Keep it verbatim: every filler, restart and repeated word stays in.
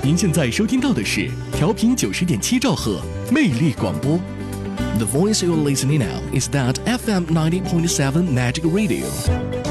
您现在收听到的是调频九十点七兆赫魅力广播。The voice you're listening now is that F M ninety point seven Magic Radio.